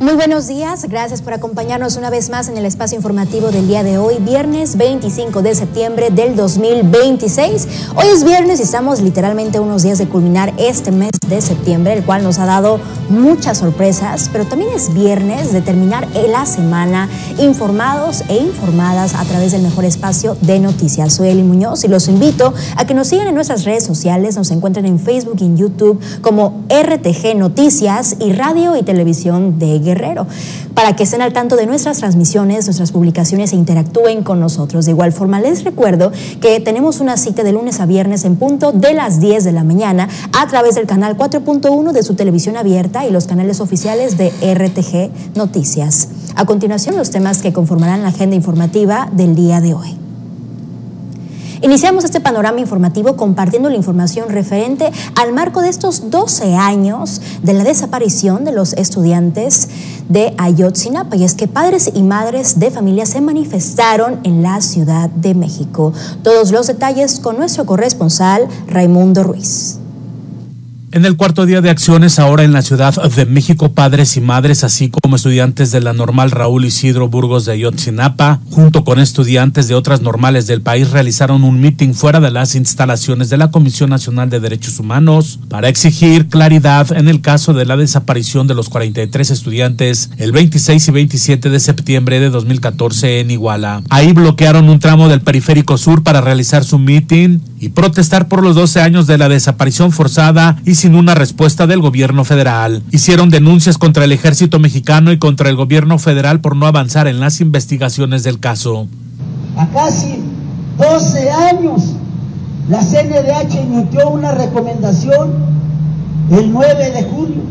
Muy buenos días, gracias por acompañarnos una vez más en el espacio informativo del día de hoy, viernes 25 de septiembre del 2026. Hoy es viernes y estamos literalmente unos días de culminar este mes de septiembre, el cual nos ha dado muchas sorpresas, pero también es viernes de terminar la semana informados e informadas a través del mejor espacio de noticias. Soy Eli Muñoz y los invito a que nos sigan en nuestras redes sociales, nos encuentren en Facebook y en YouTube como RTG Noticias y Radio y Televisión de Guerrero, para que estén al tanto de nuestras transmisiones, nuestras publicaciones e interactúen con nosotros. De igual forma, les recuerdo que tenemos una cita de lunes a viernes en punto de las 10 de la mañana a través del canal 4.1 de su televisión abierta y los canales oficiales de RTG Noticias. A continuación, los temas que conformarán la agenda informativa del día de hoy. Iniciamos este panorama informativo compartiendo la información referente al marco de estos 12 años de la desaparición de los estudiantes de Ayotzinapa, y es que padres y madres de familia se manifestaron en la Ciudad de México. Todos los detalles con nuestro corresponsal Raimundo Ruiz. En el cuarto día de acciones ahora en la Ciudad de México, padres y madres, así como estudiantes de la normal Raúl Isidro Burgos de Ayotzinapa, junto con estudiantes de otras normales del país, realizaron un mitin fuera de las instalaciones de la Comisión Nacional de Derechos Humanos para exigir claridad en el caso de la desaparición de los 43 estudiantes el 26 y 27 de septiembre de 2014 en Iguala. Ahí bloquearon un tramo del Periférico Sur para realizar su mitin y protestar por los 12 años de la desaparición forzada y sin una respuesta del gobierno federal. Hicieron denuncias contra el ejército mexicano y contra el gobierno federal por no avanzar en las investigaciones del caso. A casi 12 años, la CNDH emitió una recomendación el 9 de julio,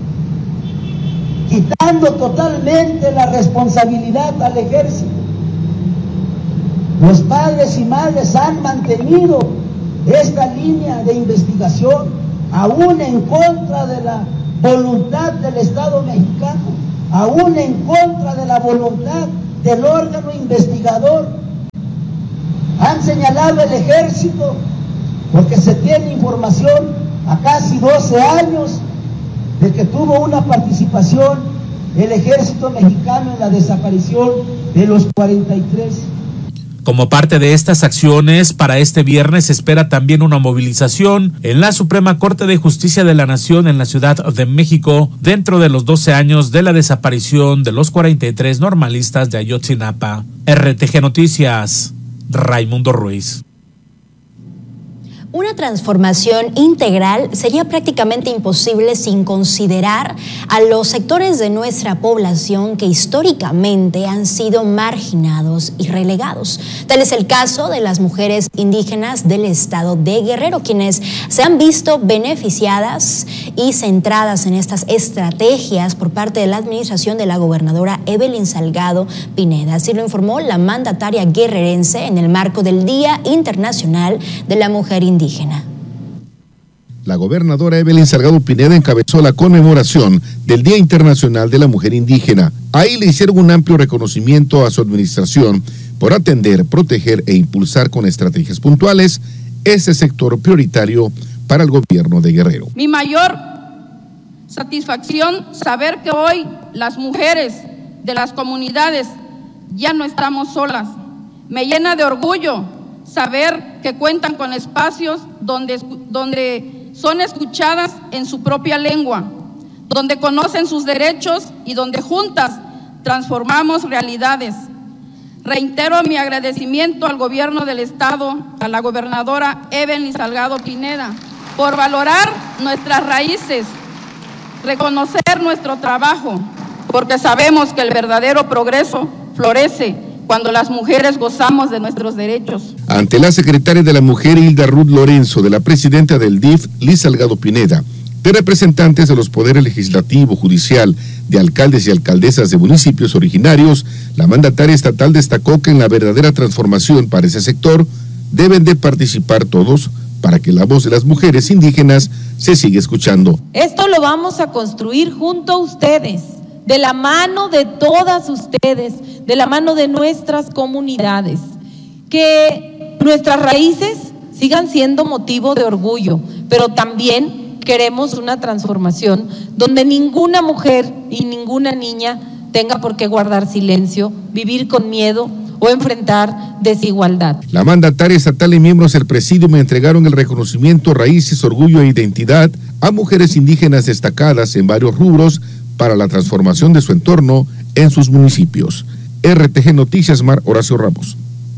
quitando totalmente la responsabilidad al ejército. Los padres y madres han mantenido esta línea de investigación aún en contra de la voluntad del Estado mexicano, aún en contra de la voluntad del órgano investigador. Han señalado el ejército porque se tiene información a casi 12 años de que tuvo una participación el ejército mexicano en la desaparición de los 43. Como parte de estas acciones, para este viernes se espera también una movilización en la Suprema Corte de Justicia de la Nación en la Ciudad de México dentro de los 12 años de la desaparición de los 43 normalistas de Ayotzinapa. RTG Noticias, Raimundo Ruiz. Una transformación integral sería prácticamente imposible sin considerar a los sectores de nuestra población que históricamente han sido marginados y relegados. Tal es el caso de las mujeres indígenas del estado de Guerrero, quienes se han visto beneficiadas y centradas en estas estrategias por parte de la administración de la gobernadora Evelyn Salgado Pineda. Así lo informó la mandataria guerrerense en el marco del Día Internacional de la Mujer Indígena. La gobernadora Evelyn Salgado Pineda encabezó la conmemoración del Día Internacional de la Mujer Indígena. Ahí le hicieron un amplio reconocimiento a su administración por atender, proteger e impulsar con estrategias puntuales ese sector prioritario para el gobierno de Guerrero. Mi mayor satisfacción saber que hoy las mujeres de las comunidades ya no estamos solas. Me llena de orgullo saber que cuentan con espacios donde son escuchadas en su propia lengua, donde conocen sus derechos y donde juntas transformamos realidades. Reitero mi agradecimiento al gobierno del estado, a la gobernadora Evelyn Salgado Pineda, por valorar nuestras raíces, reconocer nuestro trabajo, porque sabemos que el verdadero progreso florece cuando las mujeres gozamos de nuestros derechos. Ante la secretaria de la Mujer, Hilda Ruth Lorenzo, de la presidenta del DIF, Liz Salgado Pineda, de representantes de los poderes legislativo, judicial, de alcaldes y alcaldesas de municipios originarios, la mandataria estatal destacó que en la verdadera transformación para ese sector deben de participar todos para que la voz de las mujeres indígenas se siga escuchando. Esto lo vamos a construir junto a ustedes, de la mano de todas ustedes, de la mano de nuestras comunidades, que nuestras raíces sigan siendo motivo de orgullo, pero también queremos una transformación donde ninguna mujer y ninguna niña tenga por qué guardar silencio, vivir con miedo o enfrentar desigualdad. La mandataria estatal y miembros del presidium entregaron el reconocimiento Raíces, Orgullo e Identidad a mujeres indígenas destacadas en varios rubros para la transformación de su entorno en sus municipios. RTG Noticias, Mar Horacio Ramos.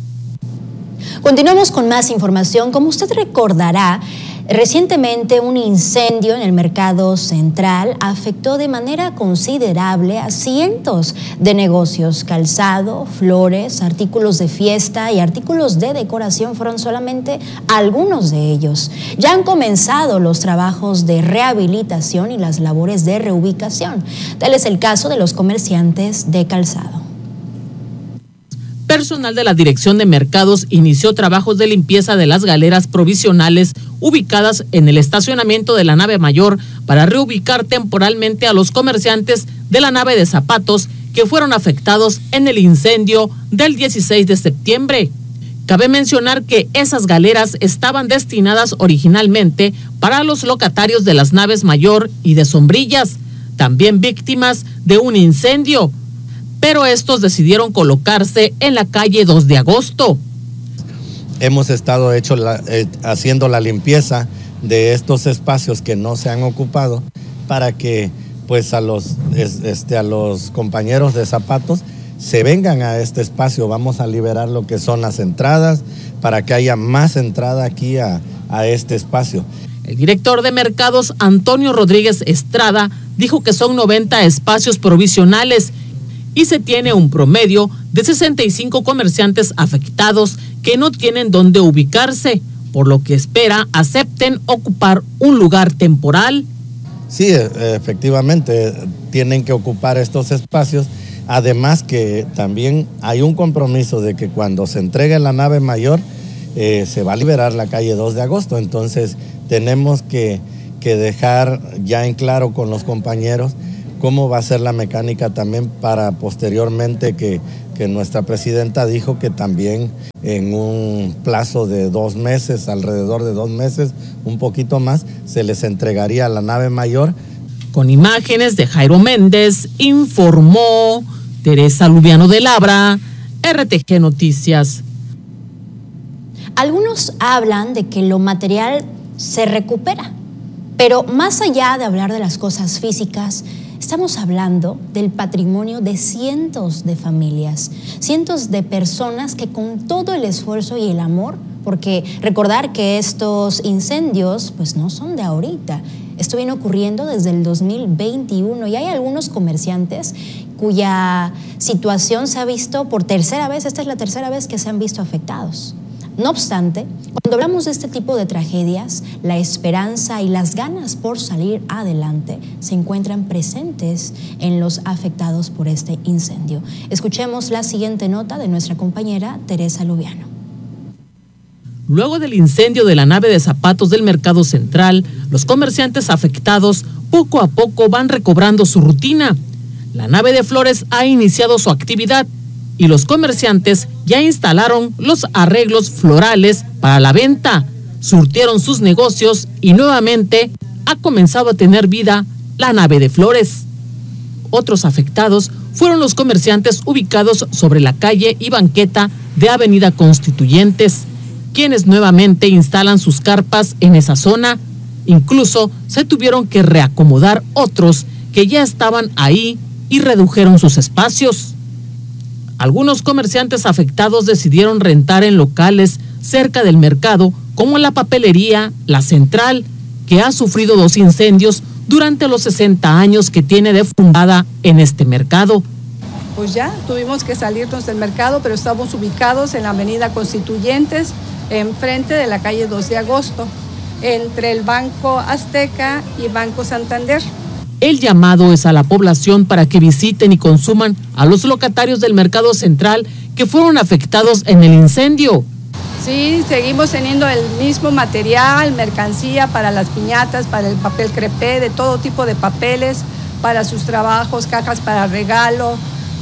Continuamos con más información. Como usted recordará, recientemente un incendio en el Mercado Central afectó de manera considerable a cientos de negocios. Calzado, flores, artículos de fiesta y artículos de decoración fueron solamente algunos de ellos. Ya han comenzado los trabajos de rehabilitación y las labores de reubicación. Tal es el caso de los comerciantes de calzado. Personal de la Dirección de Mercados inició trabajos de limpieza de las galeras provisionales ubicadas en el estacionamiento de la nave mayor para reubicar temporalmente a los comerciantes de la nave de zapatos que fueron afectados en el incendio del 16 de septiembre. Cabe mencionar que esas galeras estaban destinadas originalmente para los locatarios de las naves mayor y de sombrillas, también víctimas de un incendio, pero estos decidieron colocarse en la calle 2 de agosto. Hemos estado haciendo la limpieza de estos espacios que no se han ocupado para que pues a los compañeros de zapatos se vengan a este espacio. Vamos a liberar lo que son las entradas para que haya más entrada aquí a este espacio. El director de mercados, Antonio Rodríguez Estrada, dijo que son 90 espacios provisionales y se tiene un promedio de 65 comerciantes afectados que no tienen dónde ubicarse, por lo que espera acepten ocupar un lugar temporal. Sí, efectivamente, tienen que ocupar estos espacios, además que también hay un compromiso de que cuando se entregue la nave mayor, se va a liberar la calle 2 de agosto, entonces tenemos que dejar ya en claro con los compañeros cómo va a ser la mecánica también para posteriormente que nuestra presidenta dijo que también en un plazo de 2 meses, alrededor de 2 meses, un poquito más, se les entregaría la nave mayor. Con imágenes de Jairo Méndez, informó Teresa Lubiano de Labra, RTG Noticias. Algunos hablan de que lo material se recupera, pero más allá de hablar de las cosas físicas, estamos hablando del patrimonio de cientos de familias, cientos de personas que con todo el esfuerzo y el amor, porque recordar que estos incendios pues no son de ahorita, esto viene ocurriendo desde el 2021 y hay algunos comerciantes cuya situación se ha visto por tercera vez, esta es la tercera vez que se han visto afectados. No obstante, cuando hablamos de este tipo de tragedias, la esperanza y las ganas por salir adelante se encuentran presentes en los afectados por este incendio. Escuchemos la siguiente nota de nuestra compañera Teresa Lubiano. Luego del incendio de la nave de zapatos del Mercado Central, los comerciantes afectados poco a poco van recobrando su rutina. La nave de flores ha iniciado su actividad y los comerciantes ya instalaron los arreglos florales para la venta, surtieron sus negocios y nuevamente ha comenzado a tener vida la nave de flores. Otros afectados fueron los comerciantes ubicados sobre la calle y banqueta de Avenida Constituyentes, quienes nuevamente instalan sus carpas en esa zona. Incluso se tuvieron que reacomodar otros que ya estaban ahí y redujeron sus espacios. Algunos comerciantes afectados decidieron rentar en locales cerca del mercado, como la papelería La Central, que ha sufrido 2 incendios durante los 60 años que tiene de fundada en este mercado. Pues ya tuvimos que salirnos del mercado, pero estamos ubicados en la Avenida Constituyentes, enfrente de la calle 2 de agosto, entre el Banco Azteca y Banco Santander. El llamado es a la población para que visiten y consuman a los locatarios del Mercado Central que fueron afectados en el incendio. Sí, seguimos teniendo el mismo material, mercancía para las piñatas, para el papel crepé, de todo tipo de papeles, para sus trabajos, cajas para regalo,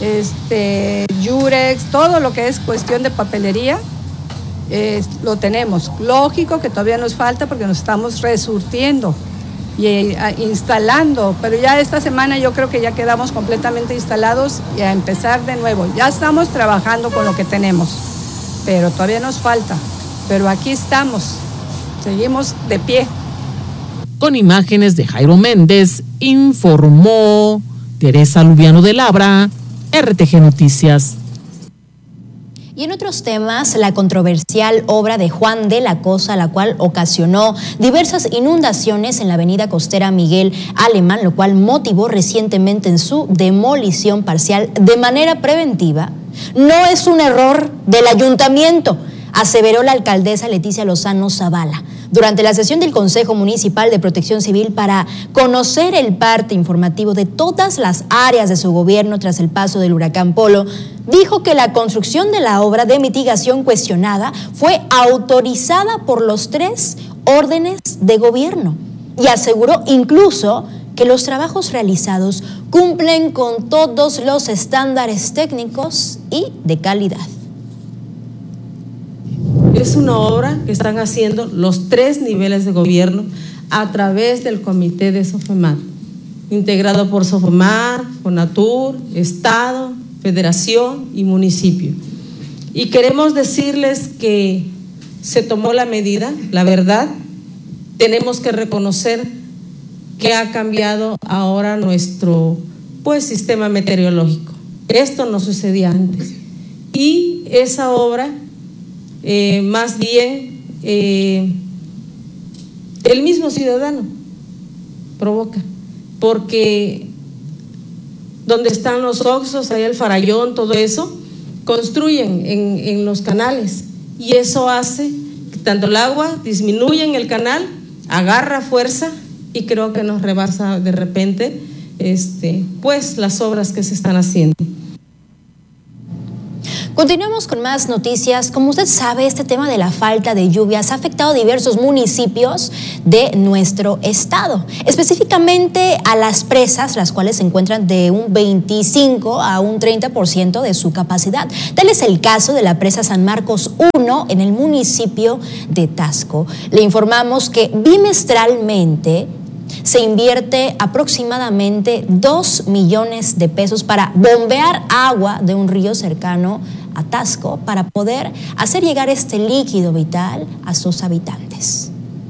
yurex, todo lo que es cuestión de papelería, lo tenemos. Lógico que todavía nos falta porque nos estamos resurtiendo. y instalando, pero ya esta semana yo creo que ya quedamos completamente instalados y a empezar de nuevo. Ya estamos trabajando con lo que tenemos, pero todavía nos falta. Pero aquí estamos, seguimos de pie. Con imágenes de Jairo Méndez, informó Teresa Lubiano de Labra, RTG Noticias. Y en otros temas, la controversial obra de Juan de la Cosa, la cual ocasionó diversas inundaciones en la avenida costera Miguel Alemán, lo cual motivó recientemente en su demolición parcial de manera preventiva, no es un error del ayuntamiento, aseveró la alcaldesa Leticia Lozano Zavala. Durante la sesión del Consejo Municipal de Protección Civil para conocer el parte informativo de todas las áreas de su gobierno tras el paso del huracán Polo, dijo que la construcción de la obra de mitigación cuestionada fue autorizada por los 3 órdenes de gobierno y aseguró incluso que los trabajos realizados cumplen con todos los estándares técnicos y de calidad. Es una obra que están haciendo los 3 niveles de gobierno a través del comité de Sofemar, integrado por Sofemar, Fonatur, Estado, Federación y municipio. Y queremos decirles que se tomó la medida, la verdad, tenemos que reconocer que ha cambiado ahora nuestro sistema meteorológico. Esto no sucedía antes. Y esa obra más bien el mismo ciudadano provoca, porque donde están los oxos, ahí el farallón, todo eso, construyen en los canales y eso hace que tanto el agua disminuye en el canal, agarra fuerza y creo que nos rebasa de repente las obras que se están haciendo. Continuamos con más noticias. Como usted sabe, este tema de la falta de lluvias ha afectado a diversos municipios de nuestro estado, específicamente a las presas, las cuales se encuentran de un 25 a un 30% de su capacidad. Tal es el caso de la presa San Marcos 1 en el municipio de Taxco. Le informamos que bimestralmente se invierte aproximadamente 2 millones de pesos para bombear agua de un río cercano a Taxco para poder hacer llegar este líquido vital a sus habitantes.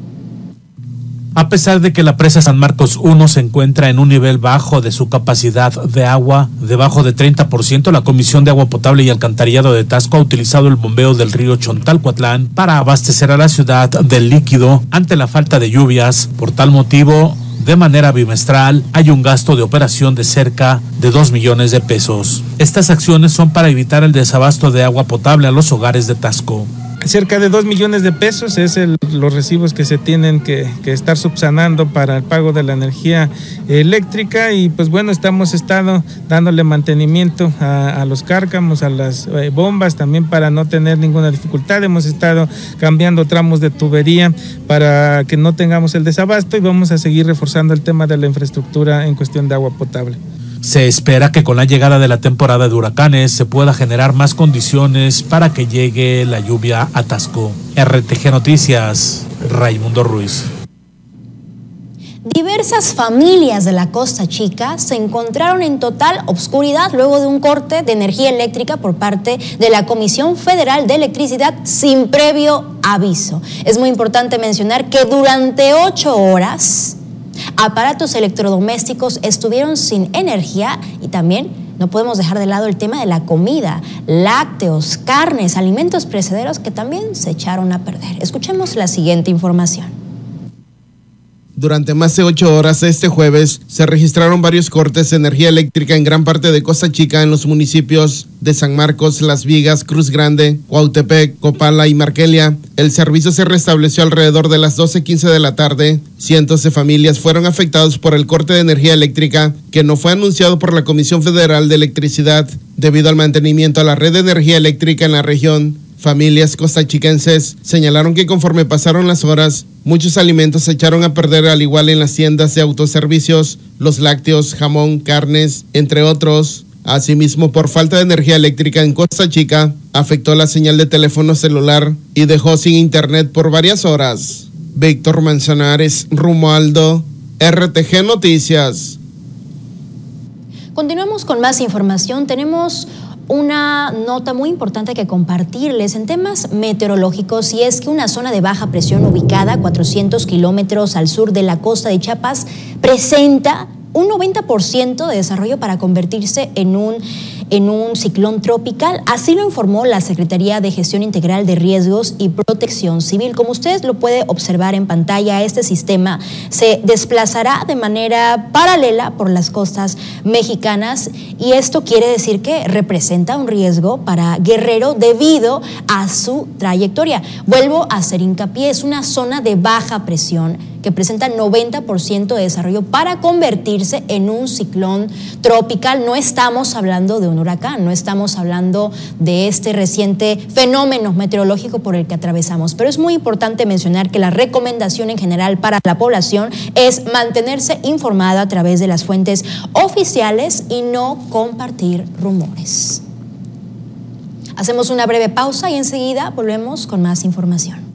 A pesar de que la presa San Marcos 1 se encuentra en un nivel bajo de su capacidad de agua, debajo de 30%, la Comisión de Agua Potable y Alcantarillado de Taxco ha utilizado el bombeo del río Chontalcoatlán para abastecer a la ciudad del líquido ante la falta de lluvias. Por tal motivo, de manera bimestral, hay un gasto de operación de cerca de 2 millones de pesos. Estas acciones son para evitar el desabasto de agua potable a los hogares de Taxco. Cerca de 2 millones de pesos es los recibos que se tienen que estar subsanando para el pago de la energía eléctrica y pues bueno, hemos estado dándole mantenimiento a los cárcamos, a las bombas también para no tener ninguna dificultad. Hemos estado cambiando tramos de tubería para que no tengamos el desabasto y vamos a seguir reforzando el tema de la infraestructura en cuestión de agua potable. Se espera que con la llegada de la temporada de huracanes se pueda generar más condiciones para que llegue la lluvia a Taxco. RTG Noticias, Raimundo Ruiz. Diversas familias de la Costa Chica se encontraron en total obscuridad luego de un corte de energía eléctrica por parte de la Comisión Federal de Electricidad sin previo aviso. Es muy importante mencionar que durante 8 horas aparatos electrodomésticos estuvieron sin energía y también no podemos dejar de lado el tema de la comida, lácteos, carnes, alimentos perecederos que también se echaron a perder. Escuchemos la siguiente información. Durante más de 8 horas este jueves se registraron varios cortes de energía eléctrica en gran parte de Costa Chica en los municipios de San Marcos, Las Vigas, Cruz Grande, Cuautepec, Copala y Marquelia. El servicio se restableció alrededor de las 12:15 de la tarde. Cientos de familias fueron afectados por el corte de energía eléctrica que no fue anunciado por la Comisión Federal de Electricidad debido al mantenimiento a la red de energía eléctrica en la región. Familias costachiquenses señalaron que conforme pasaron las horas, muchos alimentos se echaron a perder al igual en las tiendas de autoservicios, los lácteos, jamón, carnes, entre otros. Asimismo, por falta de energía eléctrica en Costa Chica, afectó la señal de teléfono celular y dejó sin internet por varias horas. Víctor Manzanares, Romualdo, RTG Noticias. Continuamos con más información. Tenemos una nota muy importante que compartirles en temas meteorológicos, y es que una zona de baja presión ubicada a 400 kilómetros al sur de la costa de Chiapas presenta un 90% de desarrollo para convertirse en un ciclón tropical. Así lo informó la Secretaría de Gestión Integral de Riesgos y Protección Civil. Como usted lo puede observar en pantalla, este sistema se desplazará de manera paralela por las costas mexicanas, y esto quiere decir que representa un riesgo para Guerrero debido a su trayectoria. Vuelvo a hacer hincapié, es una zona de baja presión que presenta 90% de desarrollo para convertirse en un ciclón tropical. No estamos hablando de un huracán, no estamos hablando de este reciente fenómeno meteorológico por el que atravesamos, pero es muy importante mencionar que la recomendación en general para la población es mantenerse informada a través de las fuentes oficiales y no compartir rumores. Hacemos una breve pausa y enseguida volvemos con más información.